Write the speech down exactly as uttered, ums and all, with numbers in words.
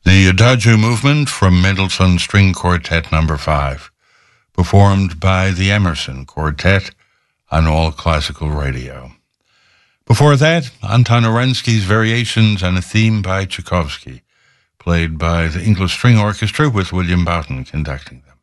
The Adagio movement from Mendelssohn's String Quartet number five, performed by the Emerson Quartet on All Classical Radio. Before that, Anton Orensky's Variations on a Theme by Tchaikovsky, played by the English String Orchestra with William Boughton conducting them.